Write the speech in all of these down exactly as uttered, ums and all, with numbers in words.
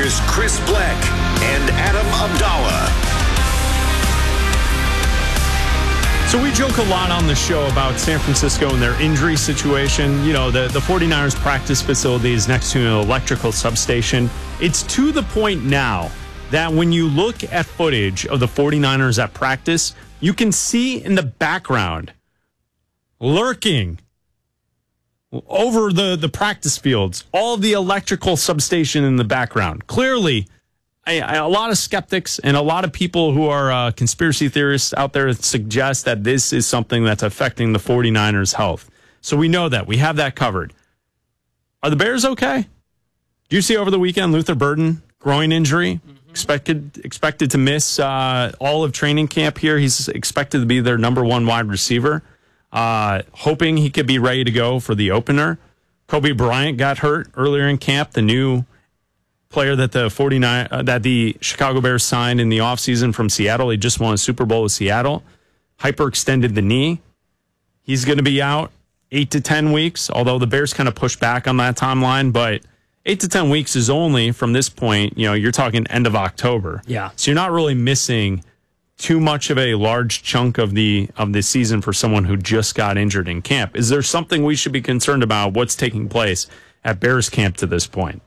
Here's Chris Black and Adam Abdallah. So we joke a lot on the show about San Francisco and their injury situation. You know, the, the 49ers practice facility is next to an electrical substation. It's to the point now that when you look at footage of the 49ers at practice, you can see in the background, lurking over the, the practice fields, all of the electrical substation in the background. Clearly, a, a lot of skeptics and a lot of people who are uh, conspiracy theorists out there suggest that this is something that's affecting the 49ers' health. So we know that. We have that covered. Are the Bears okay? Do you see over the weekend Luther Burden, groin injury, mm-hmm. expected expected to miss uh, all of training camp here? He's expected to be their number one wide receiver, uh, hoping he could be ready to go for the opener. Kobe Bryant got hurt earlier in camp, the new player that the 49 uh, that the Chicago Bears signed in the offseason from Seattle. He just won a Super Bowl with Seattle. Hyperextended the knee. He's going to be out eight to ten weeks, although the Bears kind of pushed back on that timeline. But eight to ten weeks is only from this point, you know, you're talking end of October. Yeah. So you're not really missing too much of a large chunk of the of the season for someone who just got injured in camp. Is there something we should be concerned about what's taking place at Bears camp to this point?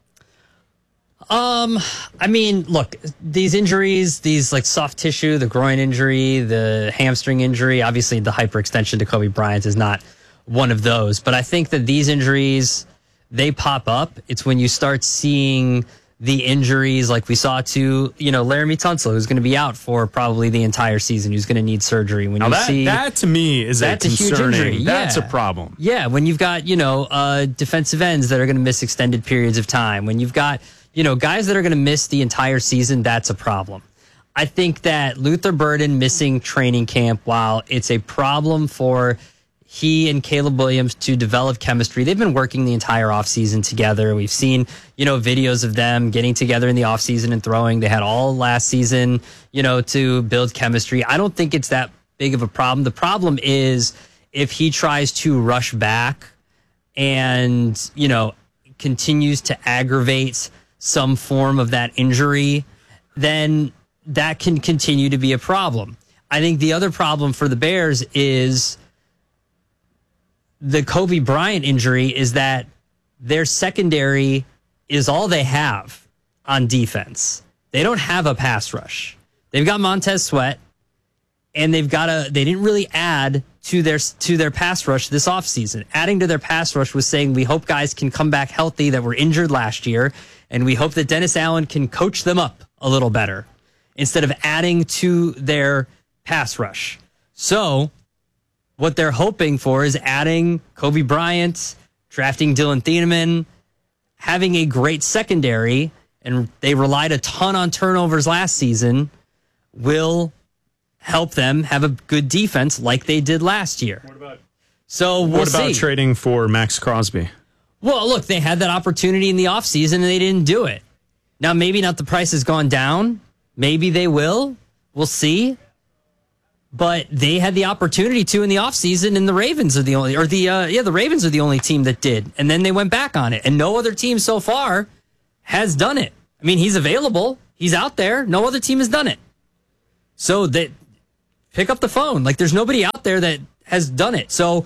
Um, I mean, look, these injuries, these like soft tissue, the groin injury, the hamstring injury, obviously the hyperextension to Kobe Bryant is not one of those. But I think that these injuries, they pop up. It's when you start seeing the injuries like we saw to, you know, Laramie Tunsil, who's going to be out for probably the entire season, who's going to need surgery. When now you that, see that to me is that's a, a huge injury. Yeah. That's a problem. Yeah, when you've got, you know, uh, defensive ends that are going to miss extended periods of time, when you've got, you know, guys that are going to miss the entire season, that's a problem. I think that Luther Burden missing training camp, while it's a problem for he and Caleb Williams to develop chemistry, they've been working the entire offseason together. We've seen, you know, videos of them getting together in the offseason and throwing. They had all last season, you know, to build chemistry. I don't think it's that big of a problem. The problem is if he tries to rush back and, you know, continues to aggravate some form of that injury, then that can continue to be a problem. I think the other problem for the Bears is the Kobe Bryant injury is that their secondary is all they have on defense. They don't have a pass rush. They've got Montez Sweat, and they've got a, they didn't really add to their, to their pass rush this offseason. Adding to their pass rush was saying, we hope guys can come back healthy that were injured last year, and we hope that Dennis Allen can coach them up a little better instead of adding to their pass rush. So what they're hoping for is adding Kobe Bryant, drafting Dylan Thieneman, having a great secondary, and they relied a ton on turnovers last season, will help them have a good defense like they did last year. What about, so we'll what about see. trading for Max Crosby? Well, look, they had that opportunity in the offseason and they didn't do it. Now, maybe not the price has gone down. Maybe they will. We'll see. But they had the opportunity to in the offseason, and the Ravens are the only, or the, uh, yeah, the Ravens are the only team that did. And then they went back on it. And no other team so far has done it. I mean, he's available. He's out there. No other team has done it. So that pick up the phone. Like, there's nobody out there that has done it. So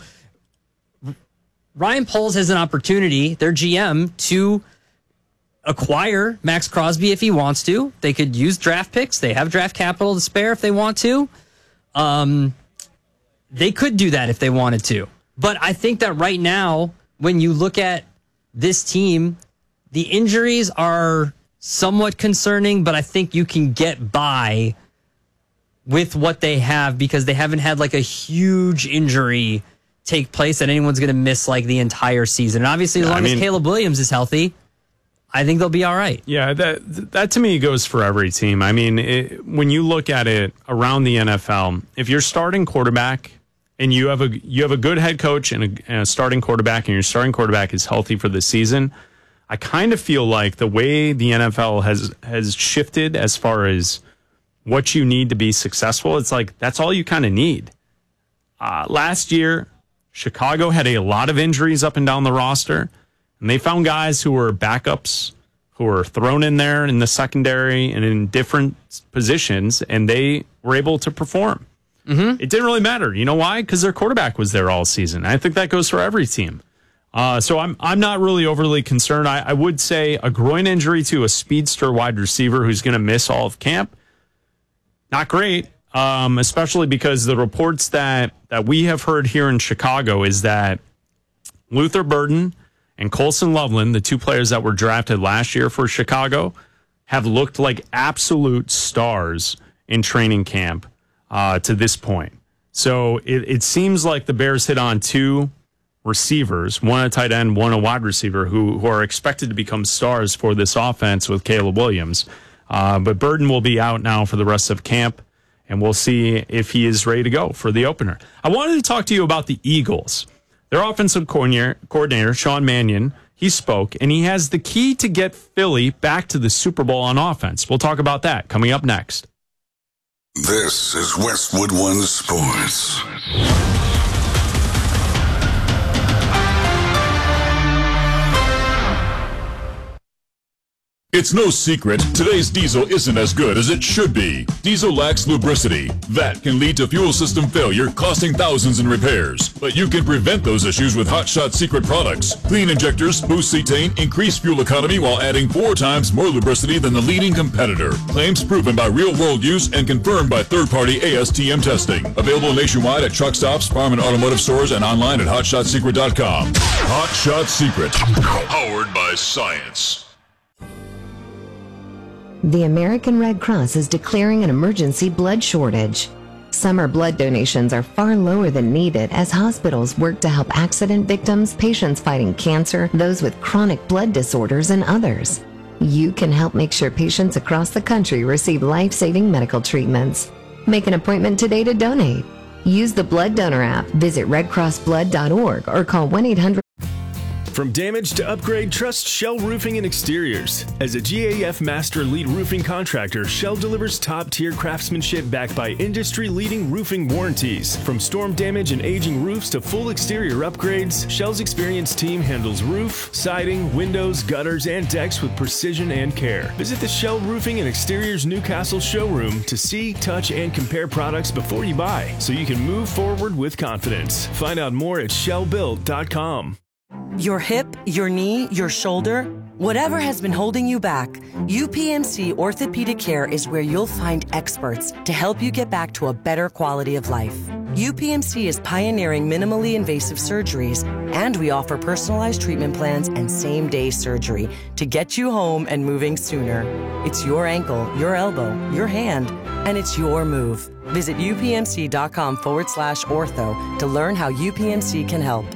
Ryan Poles has an opportunity, their G M, to acquire Max Crosby if he wants to. They could use draft picks. They have draft capital to spare if they want to. Um, they could do that if they wanted to. But I think that right now, when you look at this team, the injuries are somewhat concerning, but I think you can get by with what they have because they haven't had like a huge injury take place that anyone's going to miss like the entire season. And obviously, as long I mean, as Caleb Williams is healthy, I think they'll be all right. Yeah, that that to me goes for every team. I mean, it, when you look at it around the N F L, if you're starting quarterback and you have a you have a good head coach and a, and a starting quarterback, and your starting quarterback is healthy for the season, I kind of feel like the way the N F L has has shifted as far as what you need to be successful, it's like that's all you kind of need. Uh, last year, Chicago had a lot of injuries up and down the roster, and they found guys who were backups who were thrown in there in the secondary and in different positions, and they were able to perform. Mm-hmm. It didn't really matter. You know why? Because their quarterback was there all season. I think that goes for every team. Uh, so I'm I'm not really overly concerned. I, I would say a groin injury to a speedster wide receiver who's going to miss all of camp, not great, um, especially because the reports that, that we have heard here in Chicago is that Luther Burden and Colson Loveland, the two players that were drafted last year for Chicago, have looked like absolute stars in training camp uh, to this point. So it, it seems like the Bears hit on two receivers, one a tight end, one a wide receiver, who, who are expected to become stars for this offense with Caleb Williams. Uh, but Burden will be out now for the rest of camp, and we'll see if he is ready to go for the opener. I wanted to talk to you about the Eagles. Their offensive coordinator, coordinator, Sean Mannion, he spoke, and he has the key to get Philly back to the Super Bowl on offense. We'll talk about that coming up next. This is Westwood One Sports. It's no secret, today's diesel isn't as good as it should be. Diesel lacks lubricity. That can lead to fuel system failure, costing thousands in repairs. But you can prevent those issues with Hot Shot Secret products. Clean injectors, boost cetane, increase fuel economy while adding four times more lubricity than the leading competitor. Claims proven by real-world use and confirmed by third-party A S T M testing. Available nationwide at truck stops, farm and automotive stores, and online at hot shot secret dot com. Hot Shot Secret. Powered by science. The American Red Cross is declaring an emergency blood shortage. Summer blood donations are far lower than needed as hospitals work to help accident victims, patients fighting cancer, those with chronic blood disorders, and others. You can help make sure patients across the country receive life-saving medical treatments. Make an appointment today to donate. Use the Blood Donor app, visit red cross blood dot org, or call one eight hundred. From damage to upgrade, trust Shell Roofing and Exteriors. As a G A F Master Elite Roofing Contractor, Shell delivers top-tier craftsmanship backed by industry-leading roofing warranties. From storm damage and aging roofs to full exterior upgrades, Shell's experienced team handles roof, siding, windows, gutters, and decks with precision and care. Visit the Shell Roofing and Exteriors Newcastle showroom to see, touch, and compare products before you buy, so you can move forward with confidence. Find out more at shell built dot com. Your hip, your knee, your shoulder, whatever has been holding you back, U P M C Orthopedic Care is where you'll find experts to help you get back to a better quality of life. U P M C is pioneering minimally invasive surgeries, and we offer personalized treatment plans and same-day surgery to get you home and moving sooner. It's your ankle, your elbow, your hand, and it's your move. Visit upmc.com forward slash ortho to learn how U P M C can help.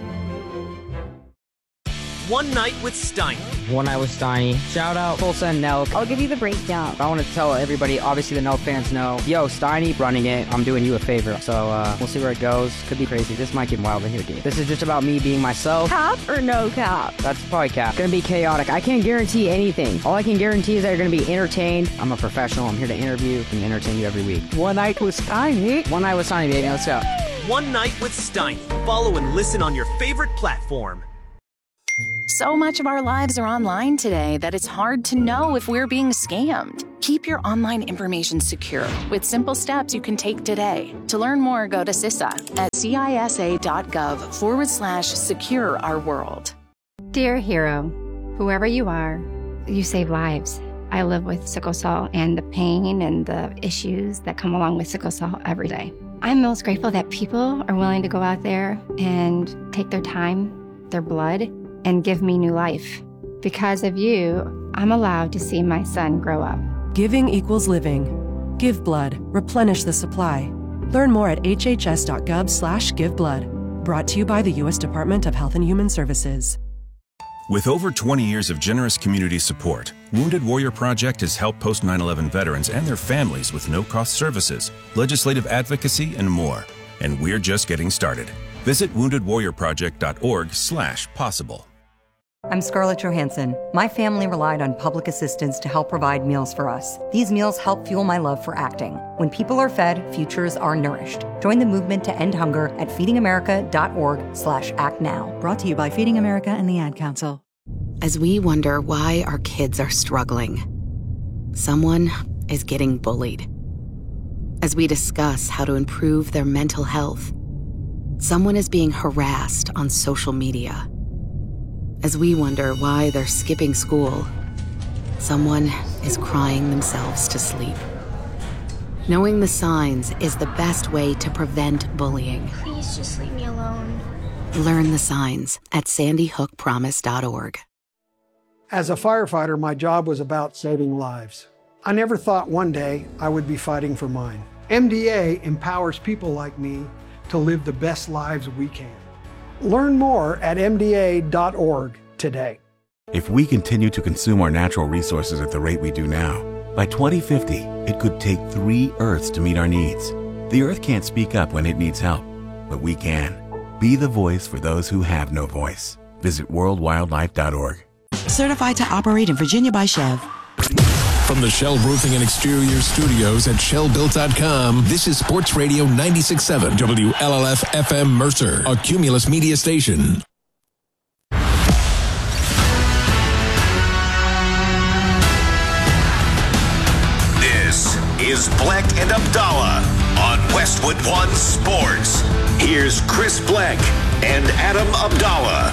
One Night with Steiny. One Night with Steiny. Shout out Tulsa and Nelk. I'll give you the breakdown. I want to tell everybody, obviously the Nelk fans know, yo, Steiny running it. I'm doing you a favor. So uh, we'll see where it goes. Could be crazy. This might get wild in here, dude. This is just about me being myself. Cap or no cap? That's probably cap. Gonna be chaotic. I can't guarantee anything. All I can guarantee is that you're gonna be entertained. I'm a professional. I'm here to interview and entertain you every week. One Night with Steiny. One Night with Steiny, baby. Let's go. One Night with Steiny. Follow and listen on your favorite platform. So much of our lives are online today that it's hard to know if we're being scammed. Keep your online information secure with simple steps you can take today. To learn more, go to C I S A at cisa.gov forward slash secure our world. Dear hero, whoever you are, you save lives. I live with sickle cell and the pain and the issues that come along with sickle cell every day. I'm most grateful that people are willing to go out there and take their time, their blood, and give me new life. Because of you, I'm allowed to see my son grow up. Giving equals living. Give blood. Replenish the supply. Learn more at hhs.gov slash give blood. Brought to you by the U S Department of Health and Human Services. With over twenty years of generous community support, Wounded Warrior Project has helped post nine eleven veterans and their families with no-cost services, legislative advocacy, and more. And we're just getting started. Visit wounded warrior project dot org slash possible. I'm Scarlett Johansson. My family relied on public assistance to help provide meals for us. These meals help fuel my love for acting. When people are fed, futures are nourished. Join the movement to end hunger at feeding america dot org slash act now. Brought to you by Feeding America and the Ad Council. As we wonder why our kids are struggling, someone is getting bullied. As we discuss how to improve their mental health, someone is being harassed on social media. As we wonder why they're skipping school, someone is crying themselves to sleep. Knowing the signs is the best way to prevent bullying. Please just leave me alone. Learn the signs at sandy hook promise dot org. As a firefighter, my job was about saving lives. I never thought one day I would be fighting for mine. M D A empowers people like me to live the best lives we can. Learn more at M D A dot org today. If we continue to consume our natural resources at the rate we do now, by twenty fifty, it could take three Earths to meet our needs. The Earth can't speak up when it needs help, but we can. Be the voice for those who have no voice. Visit world wildlife dot org. Certified to operate in Virginia by Chev. From the Shell Roofing and Exterior Studios at Shell Built dot com, this is Sports Radio ninety-six point seven W L L F F M Mercer, a Cumulus media station. This is Bleck and Abdallah on Westwood One Sports. Here's Chris Bleck and Adam Abdallah.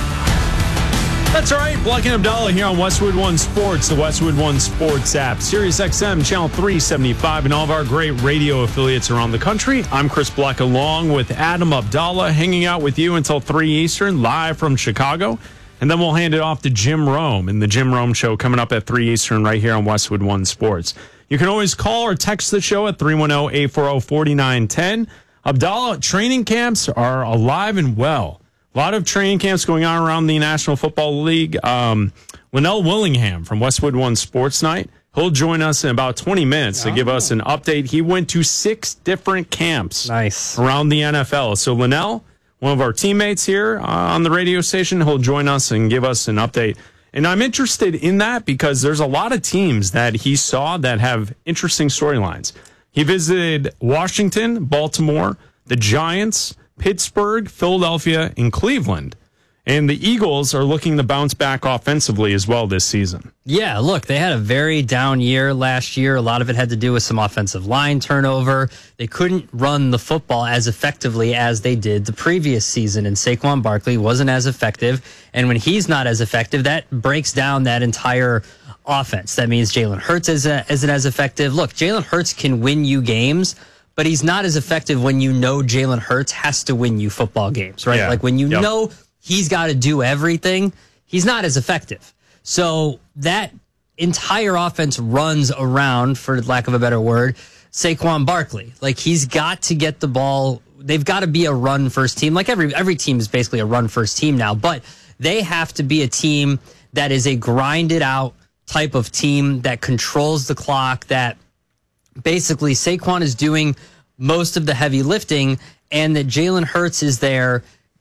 That's right, Bleck and Abdallah here on Westwood One Sports, the Westwood One Sports app, Sirius X M, channel three seventy-five, and all of our great radio affiliates around the country. I'm Chris Bleck along with Adam Abdallah, hanging out with you until three Eastern, live from Chicago. And then we'll hand it off to Jim Rome in the Jim Rome Show coming up at three Eastern right here on Westwood One Sports. You can always call or text the show at three one zero, eight four zero, four nine one zero. Abdallah, training camps are alive and well. A lot of training camps going on around the National Football League. Um, Linnell Willingham from Westwood One Sports Night, he'll join us in about twenty minutes oh. to give us an update. He went to six different camps nice. around the N F L. So Linnell, one of our teammates here uh, on the radio station, he'll join us and give us an update. And I'm interested in that because there's a lot of teams that he saw that have interesting storylines. He visited Washington, Baltimore, the Giants, Pittsburgh, Philadelphia, and Cleveland. And the Eagles are looking to bounce back offensively as well this season. Yeah, look, they had a very down year last year. A lot of it had to do with some offensive line turnover. They couldn't run the football as effectively as they did the previous season, and Saquon Barkley wasn't as effective. And when he's not as effective, that breaks down that entire offense. That means Jalen Hurts isn't, isn't as effective. Look, Jalen Hurts can win you games, but he's not as effective when you know Jalen Hurts has to win you football games, right? Yeah. Like when you yep. know he's got to do everything, he's not as effective. So that entire offense runs around, for lack of a better word, Saquon Barkley. Like he's got to get the ball. They've got to be a run first team. Like every every team is basically a run first team now, but they have to be a team that is a grinded out type of team that controls the clock, that basically Saquon is doing most of the heavy lifting, and that Jalen Hurts is there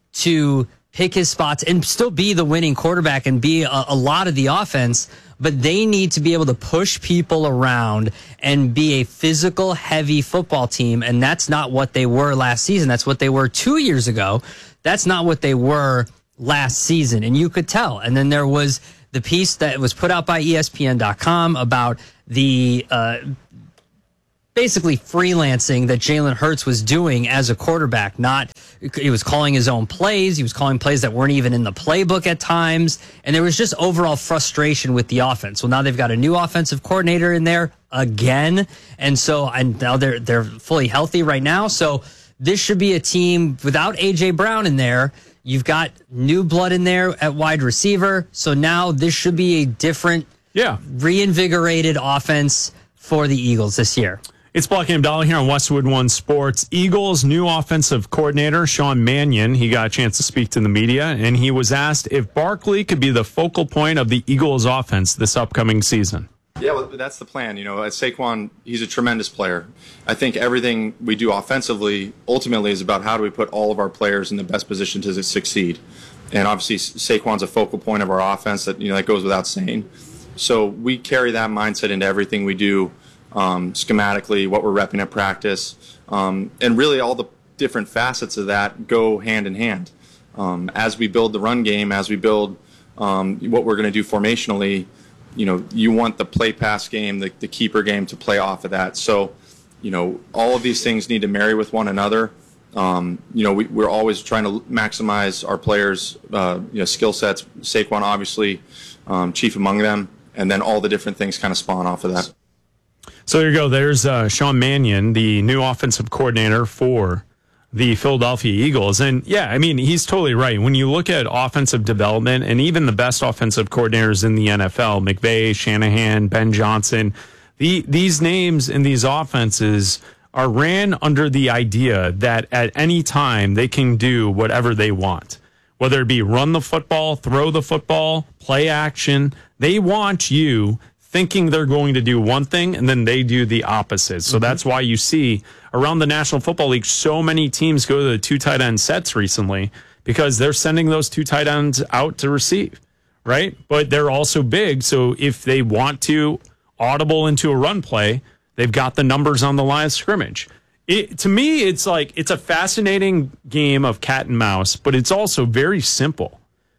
to pick his spots and still be the winning quarterback and be a, a lot of the offense, but they need to be able to push people around and be a physical, heavy football team, and that's not what they were last season. That's what they were two years ago. That's not what they were last season, and you could tell. And then there was the piece that was put out by E S P N dot com about the uh, basically freelancing that Jalen Hurts was doing as a quarterback. Not, he was calling his own plays. He was calling plays that weren't even in the playbook at times. And there was just overall frustration with the offense. Well, now they've got a new offensive coordinator in there again. And so, and now they're, they're fully healthy right now. So this should be a team without A J Brown in there. You've got new blood in there at wide receiver. So now this should be a different, yeah, reinvigorated offense for the Eagles this year. It's Bleck and Abdallah here on Westwood One Sports. Eagles' new offensive coordinator, Sean Mannion, he got a chance to speak to the media, and he was asked if Barkley could be the focal point of the Eagles' offense this upcoming season. Yeah, well, that's the plan. You know, Saquon, he's a tremendous player. I think everything we do offensively ultimately is about how do we put all of our players in the best position to succeed. And obviously, Saquon's a focal point of our offense. That you know that goes without saying. So we carry that mindset into everything we do, um, schematically, what we're repping at practice, um, and really all the different facets of that go hand in hand. Um, as we build the run game, as we build um, what we're going to do formationally, you know, you want the play pass game, the, the keeper game to play off of that. So, you know, all of these things need to marry with one another. Um, you know, we, we're always trying to maximize our players' uh, you know, skill sets. Saquon, obviously, um, chief among them, and then all the different things kind of spawn off of that. So there you go. There's uh, Sean Mannion, the new offensive coordinator for the Philadelphia Eagles. And yeah, I mean, he's totally right. When you look at offensive development and even the best offensive coordinators in the N F L, McVay, Shanahan, Ben Johnson, the, these names in these offenses are ran under the idea that at any time they can do whatever they want, whether it be run the football, throw the football, play action. They want you thinking they're going to do one thing and then they do the opposite. So mm-hmm. that's why you see around the National Football League so many teams go to the two tight end sets recently, because they're sending those two tight ends out to receive, right? But they're also big, so if they want to audible into a run play, they've got the numbers on the line of scrimmage. It, to me, it's like it's a fascinating game of cat and mouse, but it's also very simple.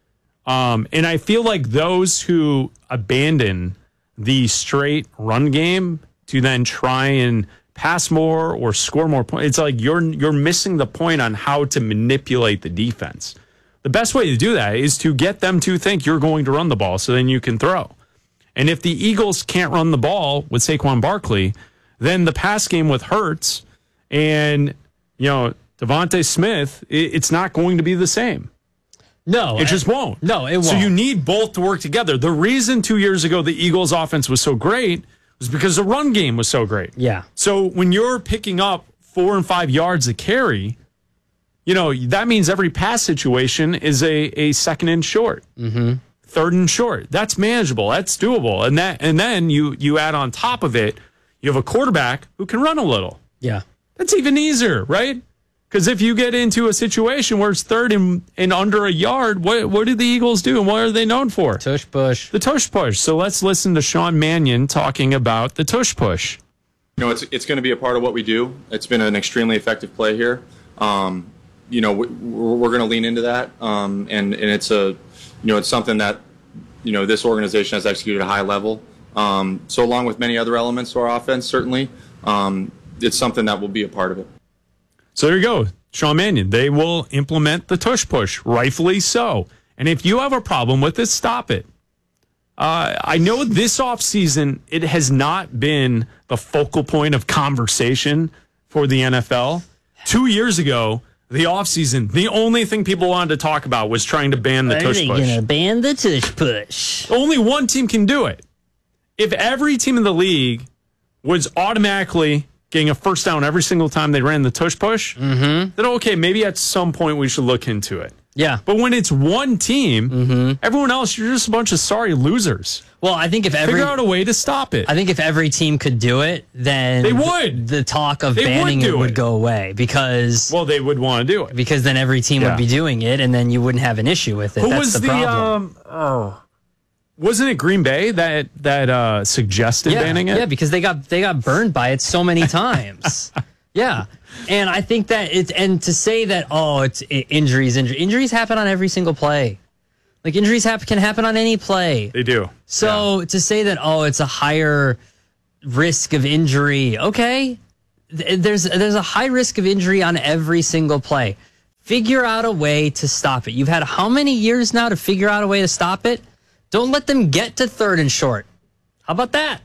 Um, and I feel like those who abandon the straight run game to then try and pass more or score more points, it's like you're you're missing the point on how to manipulate the defense. The best way to do that is to get them to think you're going to run the ball so then you can throw. And if the Eagles can't run the ball with Saquon Barkley, then the pass game with Hurts and, you know, Devontae Smith, it, it's not going to be the same. No. It just won't. No, it won't. So you need both to work together. The reason two years ago the Eagles offense was so great was because the run game was so great. Yeah. So when you're picking up four and five yards a carry, you know, that means every pass situation is a, a second and short. Mm-hmm. Third and short. That's manageable. That's doable. And that and then you you add on top of it, you have a quarterback who can run a little. Yeah. That's even easier, right? Because if you get into a situation where it's third and, and under a yard, what what do the Eagles do and what are they known for? Tush push. The tush push. So let's listen to Sean Mannion talking about the tush push. You know, it's it's going to be a part of what we do. It's been an extremely effective play here. Um, you know, we, we're, we're going to lean into that, um, and and it's a, you know, it's something that, you know, this organization has executed at a high level. Um, so along with many other elements to our offense, certainly, um, it's something that will be a part of it. So there you go, Sean Mannion. They will implement the tush push, rightfully so. And if you have a problem with it, stop it. Uh, I know this offseason, it has not been the focal point of conversation for the N F L. Two years ago, the offseason, the only thing people wanted to talk about was trying to ban the Are tush they push. gonna ban the tush push? Only one team can do it. If every team in the league was automatically getting a first down every single time they ran the tush push, mm-hmm. then okay, maybe at some point we should look into it. Yeah. But when it's one team, mm-hmm. everyone else, you're just a bunch of sorry losers. Well, I think if every figure out a way to stop it. I think if every team could do it, then they would. The, the talk of they banning would it would it. go away because well, they would want to do it because then every team yeah. would be doing it, and then you wouldn't have an issue with it. Who That's was the, the problem. um? Oh, wasn't it Green Bay that that uh, suggested yeah, banning it? Yeah, because they got they got burned by it so many times. Yeah. And I think that it's, and to say that, oh, it's it, injuries, injuries, injuries happen on every single play. Like injuries happen, can happen on any play. They do. So yeah. to say that, oh, it's a higher risk of injury. Okay. There's, there's a high risk of injury on every single play. Figure out a way to stop it. You've had how many years now to figure out a way to stop it? Don't let them get to third and short. How about that?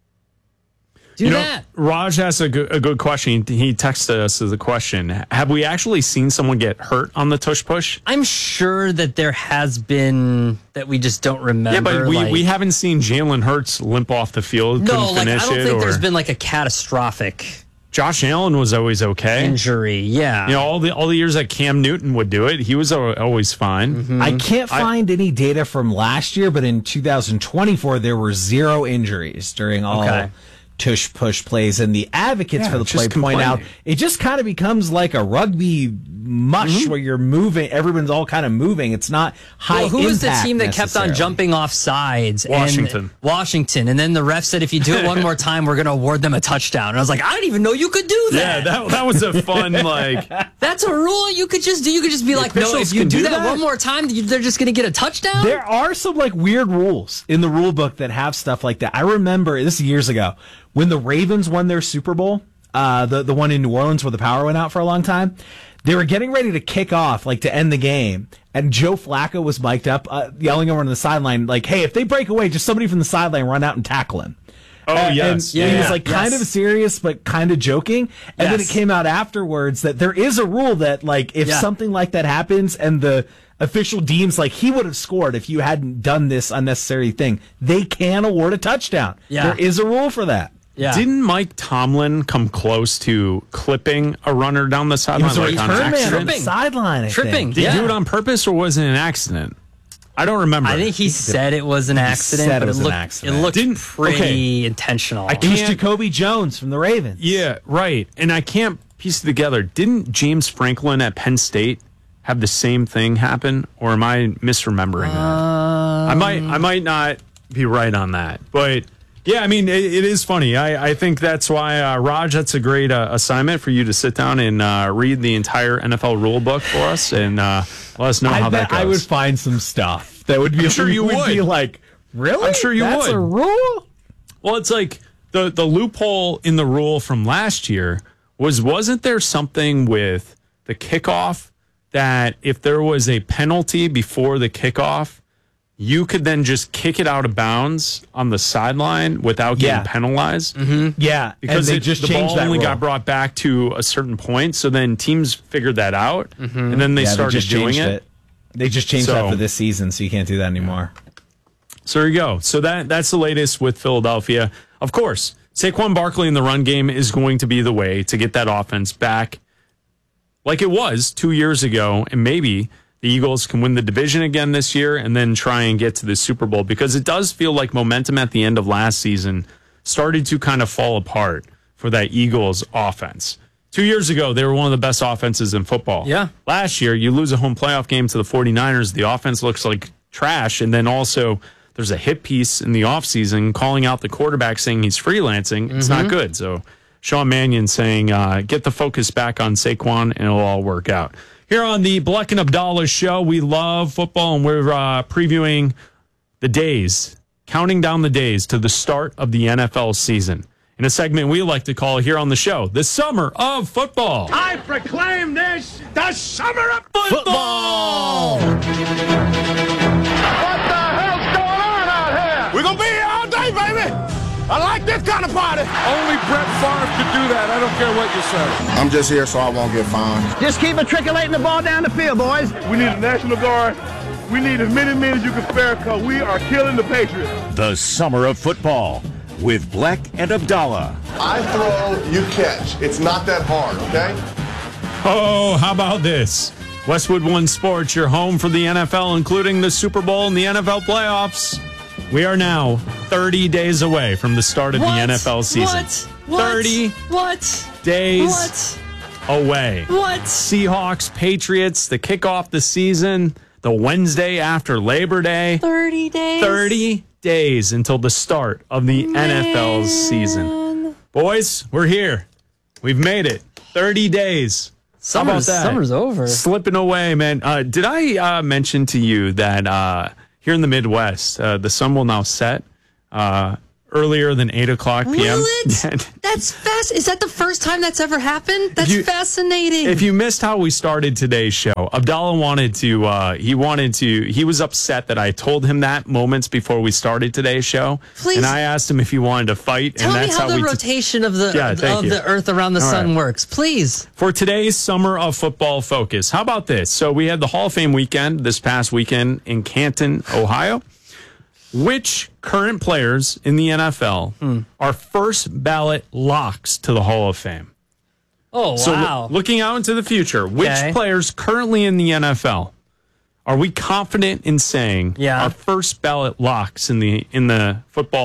Do you that. Know, Raj asked a good, a good question. He texted us as a question. Have we actually seen someone get hurt on the tush push? I'm sure that there has been that we just don't remember. Yeah, but we, like, we haven't seen Jalen Hurts limp off the field. No, like I finish don't it, think or there's been like a catastrophic Josh Allen was always okay. Injury, yeah. You know, all the all the years that Cam Newton would do it, he was always fine. Mm-hmm. I can't find I, any data from last year, but in two thousand twenty-four, there were zero injuries during all okay. tush push plays, and the advocates Yeah, for the just play point out complaining. it just kind of becomes like a rugby mush Mm-hmm. where you're moving, everyone's all kind of moving. It's not high Well, who was the impact team that kept on necessarily. jumping off sides? Washington. And Washington. And then the ref said, if you do it one more time, we're going to award them a touchdown. And I was like, I didn't even know you could do Yeah, that. that that was a fun like. That's a rule you could just do. You could just be The like, no, officials if you can do, do that, that? one more time, you- they're just going to get a touchdown? There are some like weird rules in the rule book that have stuff like that. I remember this is years ago when the Ravens won their Super Bowl, uh, the the one in New Orleans where the power went out for a long time. They were getting ready to kick off, like to end the game, and Joe Flacco was mic'd up, uh, yelling over on the sideline, like, "Hey, if they break away, just somebody from the sideline run out and tackle him." Oh, Uh, yes. and Yeah, he was yeah. like kind Yes. of serious, but kind of joking. And then it Yes. came out afterwards that there is a rule that, like, if Yeah. something like that happens and the official deems like he would have scored if you hadn't done this unnecessary thing, they can award a touchdown. Yeah. There is a rule for that. Yeah. Didn't Mike Tomlin come close to clipping a runner down the He sideline was a like on return man on the accident? sideline, I Tripping. think. Did he Yeah. do it on purpose or was it an accident? I don't remember. I think he said it was an accident, said it but was it an looked, accident. it looked Didn't- pretty okay. intentional. I It was can't- Jacoby Jones from the Ravens. Yeah, right. And I can't piece it together. Didn't James Franklin at Penn State have the same thing happen, or am I misremembering that? I might, I might not be right on that, but yeah, I mean, it, it is funny. I, I think that's why, uh, Raj, that's a great uh, assignment for you to sit down and uh, read the entire N F L rule book for us and uh, let us know I how bet that goes. I would find some stuff that would be I'm sure you would would. be like, really? I'm sure you That's would. a rule? Well, it's like the the loophole in the rule from last year was wasn't there something with the kickoff that if there was a penalty before the kickoff, you could then just kick it out of bounds on the sideline without getting Yeah. penalized? Mm-hmm. Yeah, Because and they it- just the changed ball that only rule. got brought back to a certain point, so then teams figured that out, and then they Yeah, started just doing changed it. They just changed So- that for this season, so you can't do that anymore. So there you go. So that that's the latest with Philadelphia. Of course, Saquon Barkley in the run game is going to be the way to get that offense back like it was two years ago. And maybe the Eagles can win the division again this year and then try and get to the Super Bowl, because it does feel like momentum at the end of last season started to kind of fall apart for that Eagles offense. Two years ago, they were one of the best offenses in football. Yeah. Last year, you lose a home playoff game to the 49ers. The offense looks like trash. And then also, there's a hit piece in the offseason calling out the quarterback saying he's freelancing. It's not Mhm. good. So Sean Mannion saying, uh, get the focus back on Saquon and it'll all work out. Here on the Bleck and Abdallah show, we love football and we're uh, previewing the days, counting down the days to the start of the N F L season. In a segment we like to call here on the show, the Summer of Football. I proclaim this the summer of Football! What the hell's going on out here? We're gonna be here all day, baby. I like this kind of party. Only Brett Favre could do that. I don't care what you say. I'm just here so I won't get fined. Just keep matriculating the ball down the field, boys. We need a National Guard. We need as many men as you can spare because we are killing the Patriots. The Summer of Football with Bleck and Abdallah. I throw, you catch. It's not that hard, okay? Oh, how about this? Westwood One Sports, your home for the N F L, including the Super Bowl and the N F L playoffs. We are now thirty days away from the start of What? the N F L season. What? What? thirty What? days What? away. What? Seahawks, Patriots, the kickoff the season, the Wednesday after Labor Day. thirty days. thirty days until the start of the N F L season. Boys, we're here. We've made it. thirty days. How about Summer's, that? summer's over. Slipping away, man. Uh, did I uh, mention to you that uh, here in the Midwest, uh, the sun will now set uh, earlier than eight o'clock p m? Will it? That's fast. Is that the first time that's ever happened? That's You- fascinating. If you missed how we started today's show, Abdallah wanted to, uh, he wanted to, he was upset that I told him that moments before we started today's show. Please. And I asked him if he wanted to fight. Tell and me that's how, how, the we t- rotation of the Yeah, thank of you. the Earth around the All sun right. works. Please. For today's Summer of Football focus, how about this? So we had the Hall of Fame weekend this past weekend in Canton, Ohio. Which current players in the N F L Hmm. are first ballot locks to the Hall of Fame? Oh, So wow. loo- looking out into the future, which Okay. players currently in the N F L are we confident in saying Yeah. are first ballot locks in the in the football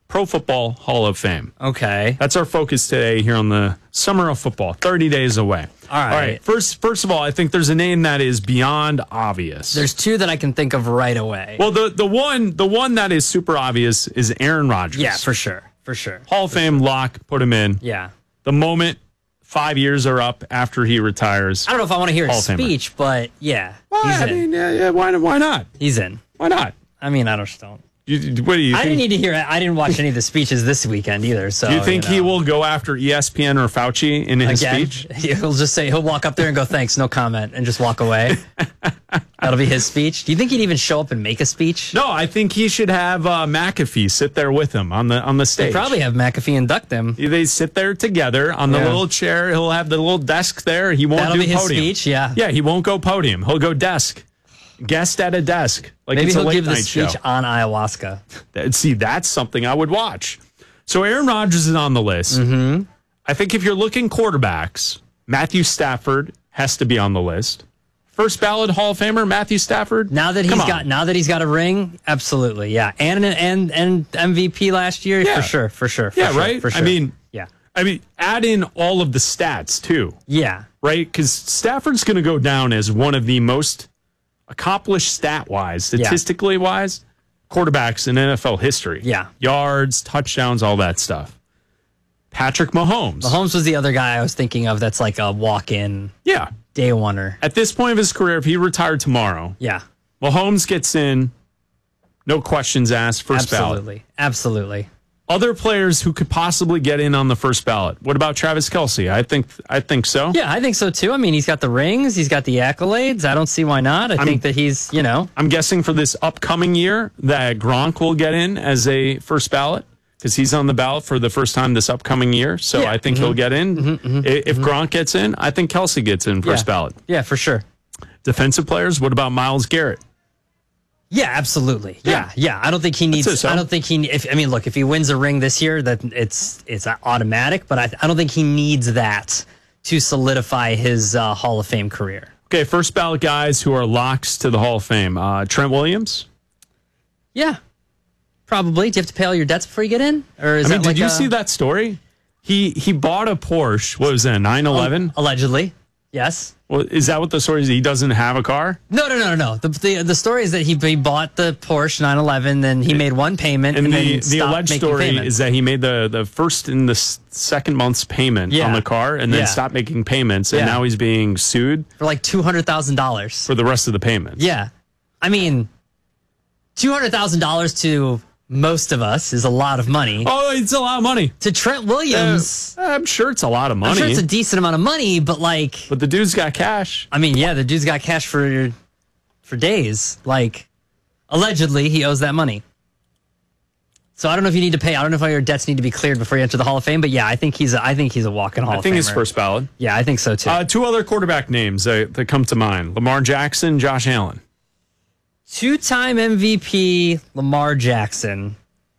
Pro Football Hall of Fame. Okay. That's our focus today here on the Summer of Football, thirty days away. All right. All right. First, first of all, I think there's a name that is beyond obvious. There's two that I can think of right away. Well, the, the one the one that is super obvious is Aaron Rodgers. Yeah, for sure. For sure. Hall of Fame lock, put him in. Yeah. The moment five years are up after he retires. I don't know if I want to hear his Hall of Famer. speech, but yeah. Well, he's I in. mean, yeah, yeah, why, why not? He's in. Why not? I mean, I don't just don't. You, what do you I think? didn't need to hear it. I didn't watch any of the speeches this weekend either. So do you think you know. he will go after E S P N or Fauci in his Again, speech? He'll just say, he'll walk up there and go, thanks, no comment, and just walk away. That'll be his speech. Do you think he'd even show up and make a speech? No, I think he should have uh, McAfee sit there with him on the on the stage. He'd probably have McAfee induct him. They sit there together on the Yeah. little chair. He'll have the little desk there. He won't That'll do be his podium. speech, yeah. Yeah, he won't go podium. He'll go desk. Guest at a desk. Like Maybe it's a he'll late give the night speech show. on ayahuasca. That- See, that's something I would watch. So Aaron Rodgers is on the list. Mm-hmm. I think if you're looking quarterbacks, Matthew Stafford has to be on the list. First ballot Hall of Famer, Matthew Stafford. Now that he's Come on. got now that he's got a ring, absolutely, yeah, and and and M V P last year, Yeah. for sure, for sure, for Yeah, sure, right? For sure. I mean, yeah, I mean, add in all of the stats too. yeah, Right? Because Stafford's going to go down as one of the most accomplished stat-wise, statistically wise, quarterbacks in N F L history. Yeah. Yards, touchdowns, all that stuff. Patrick Mahomes. Mahomes was the other guy I was thinking of. That's like a walk-in, Yeah. day oneer. At this point of his career, if he retired tomorrow, Yeah, Mahomes gets in, no questions asked, first ballot. absolutely, absolutely. Other players who could possibly get in on the first ballot. What about Travis Kelce? I think I think so. Yeah, I think so too. I mean, he's got the rings, he's got the accolades. I don't see why not. I I'm- think that he's, you know, I'm guessing for this upcoming year that Gronk will get in as a first ballot because he's on the ballot for the first time this upcoming year. So Yeah. I think Mhm. he'll get in. Mhm, mhm, I- if Gronk gets in, I think Kelce gets in first Yeah. ballot. yeah, for sure. Defensive players, what about Myles Garrett? Yeah, absolutely. Yeah, yeah. I don't think he needs. That's it, so. I don't think he. If I mean, look, if he wins a ring this year, that it's it's automatic. But I, I don't think he needs that to solidify his uh, Hall of Fame career. Okay, first ballot guys who are locks to the Hall of Fame. Uh, Trent Williams. Yeah, probably. Do you have to pay all your debts before you get in, or is I mean, that did like you a- see that story? He he bought a Porsche. What was that? nine eleven. Allegedly, yes. Well, is that what the story is? He doesn't have a car. No, no, no, no, no. The, the the story is that he, he bought the Porsche nine eleven, then he made one payment, and, And then the, the stopped alleged making story payments. is that he made the, the first and the s- second month's payment Yeah. on the car and then Yeah. stopped making payments. And Yeah. now he's being sued for like two hundred thousand dollars for the rest of the payments. Yeah, I mean, two hundred thousand dollars to most of us is a lot of money. Oh, it's a lot of money. To Trent Williams, Uh, I'm sure it's a lot of money. I'm sure it's a decent amount of money, but like, but the dude's got cash. I mean, yeah, the dude's got cash for for days. Like, allegedly, he owes that money. So I don't know if you need to pay. I don't know if all your debts need to be cleared before you enter the Hall of Fame. But yeah, I think he's a, I think he's a walk-in Hall I of think Famer. he's first ballot. Yeah, I think so too. Uh, two other quarterback names uh, that come to mind: Lamar Jackson, Josh Allen. Two-time M V P Lamar Jackson.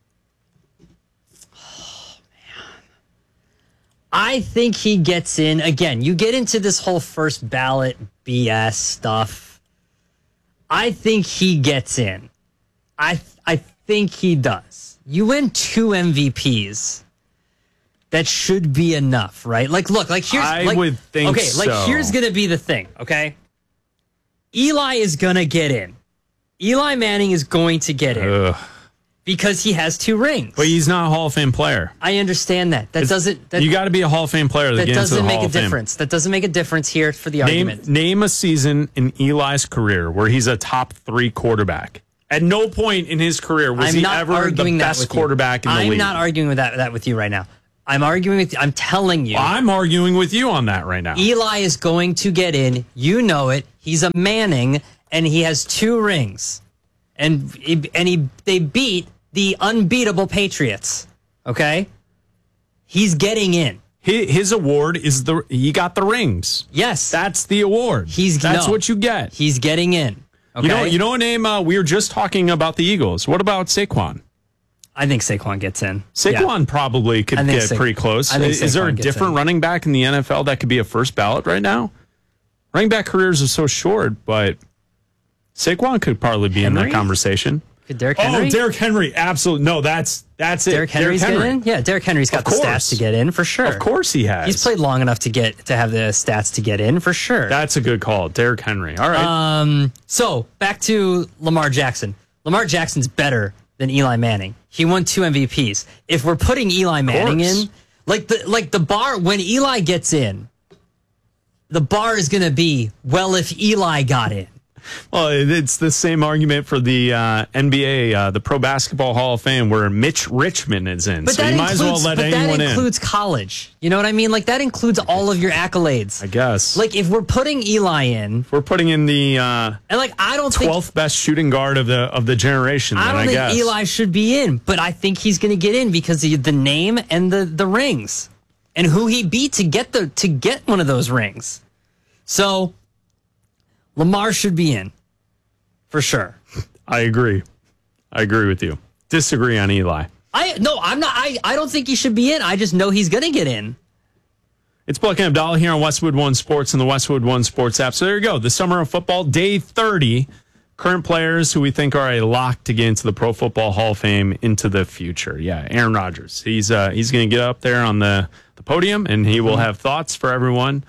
Oh, man. I think he gets in. Again, you get into this whole first ballot B S stuff. I think he gets in. I I think he does. You win two M V Ps. That should be enough, right? Like, look, like here's I like, would think okay, like so. here's gonna be the thing, okay? Eli is gonna get in. Eli Manning is going to get in Ugh. because he has two rings. But he's not a Hall of Fame player. I understand that. That It's- doesn't. That, you got to be a Hall of Fame player to that get into the doesn't make Hall a of Fame. difference. That doesn't make a difference here for the Name, argument. name a season in Eli's career where he's a top three quarterback. At no point in his career was I'm he not ever the arguing that best with you. quarterback in the I'm league. not arguing with that that with you right now. I'm arguing with. I'm telling you. I'm arguing with you on that right now. Eli is going to get in. You know it. He's a Manning, and he has two rings, and he, and he they beat the unbeatable Patriots. Okay, he's getting in. His, his award is the he got the rings. Yes, that's the award. He's that's no. what you get. He's getting in. Okay, You know, you know a name. Uh, we were just talking about the Eagles. What about Saquon? I think Saquon gets in. Saquon Yeah. probably could I think get Sa- pretty close. I think Is, is there a Saquon gets different in. running back in the N F L that could be a first ballot right now? Running back careers are so short, but Saquon could probably be in Henry? that conversation. Derrick Henry? Oh, Derrick Henry. Absolutely. No, that's that's it. Derrick Henry's Derrick Henry. getting in? Yeah, Derrick Henry's got Of the course. stats to get in for sure. Of course he has. He's played long enough to get to have the stats to get in for sure. That's a good call. Derrick Henry. All right. Um, so back to Lamar Jackson. Lamar Jackson's better than Eli Manning. He won two M V Ps. If we're putting Eli Manning in, like the like the bar when Eli gets in, the bar is going to be, well, if Eli got in. Well, it's the same argument for the uh, N B A, uh, the Pro Basketball Hall of Fame, where Mitch Richmond is in. But so that you might includes, as well let but anyone that includes in. college. You know what I mean? Like, that includes all of your accolades. I guess. Like, if we're putting Eli in, We're putting in the uh, and like I don't think twelfth best shooting guard of the of the generation. I Then, don't I think guess. Eli should be in, but I think he's going to get in because of the name and the the rings and who he beat to get the to get one of those rings. So Lamar should be in for sure. I agree. I agree with you. Disagree on Eli. I no, I'm not. I, I don't think he should be in. I just know he's going to get in. It's Black and Abdallah here on Westwood One Sports and the Westwood One Sports app. So there you go. The summer of football, day thirty. Current players who we think are a lock to get into the Pro Football Hall of Fame into the future. Yeah, Aaron Rodgers. He's uh, he's going to get up there on the, the podium, and he will have thoughts for everyone.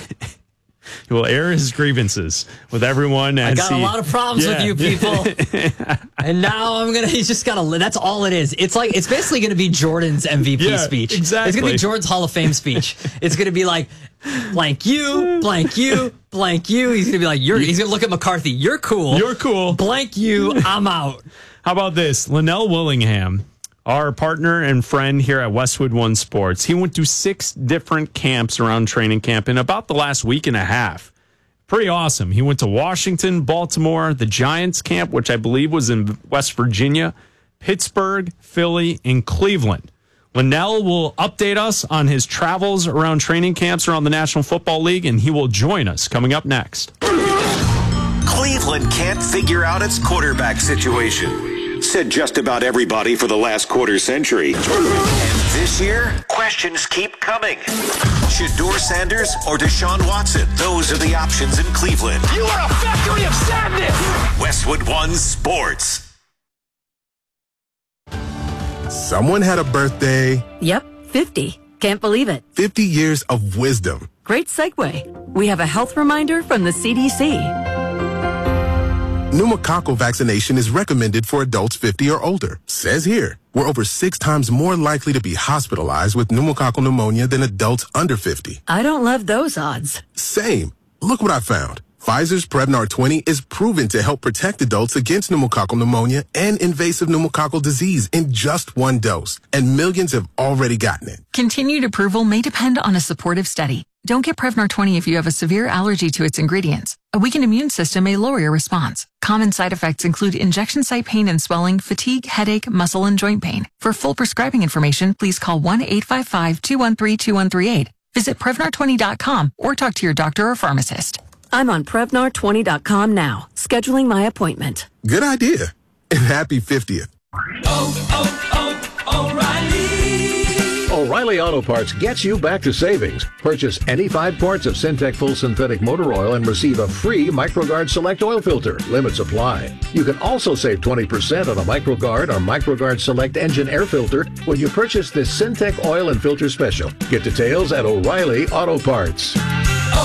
He will air his grievances with everyone. I as got he, a lot of problems yeah. with you people. And now I'm going to, he's just got to, that's all it is. It's like, it's basically going to be Jordan's M V P Yeah, speech. exactly. It's going to be Jordan's Hall of Fame speech. It's going to be like, blank you, blank you, blank you. He's going to be like, you're, he's going to look at McCarthy. You're cool. You're cool. Blank you, I'm out. How about this? Linnell Willingham, our partner and friend here at Westwood One Sports, he went to six different camps around training camp in about the last week and a half. Pretty awesome. He went to Washington, Baltimore, the Giants camp, which I believe was in West Virginia, Pittsburgh, Philly, and Cleveland. Linnell will update us on his travels around training camps around the National Football League, and he will join us coming up next. Cleveland can't figure out its quarterback situation. Said just about everybody for the last quarter century. And this year, questions keep coming. Shedeur Sanders or Deshaun Watson? Those are the options in Cleveland. You are a factory of sadness! Westwood One Sports. Someone had a birthday. Yep, fifty. Can't believe it. fifty years of wisdom. Great segue. We have a health reminder from the C D C. Pneumococcal vaccination is recommended for adults fifty or older. Says here, we're over six times more likely to be hospitalized with pneumococcal pneumonia than adults under fifty. I don't love those odds. Same. Look what I found. Pfizer's Prevnar twenty is proven to help protect adults against pneumococcal pneumonia and invasive pneumococcal disease in just one dose, and millions have already gotten it. Continued approval may depend on a supportive study. Don't get Prevnar twenty if you have a severe allergy to its ingredients. A weakened immune system may lower your response. Common side effects include injection site pain and swelling, fatigue, headache, muscle, and joint pain. For full prescribing information, please call one eight five five, two one three, two one three eight. Visit Prevnar twenty dot com or talk to your doctor or pharmacist. I'm on Prevnar twenty dot com now, scheduling my appointment. Good idea. And happy fiftieth. O'Reilly Auto Parts gets you back to savings. Purchase any five quarts of Syntec Full Synthetic Motor Oil and receive a free MicroGuard Select Oil Filter. Limits apply. You can also save twenty percent on a MicroGuard or MicroGuard Select Engine Air Filter when you purchase this Syntec Oil and Filter Special. Get details at O'Reilly Auto Parts.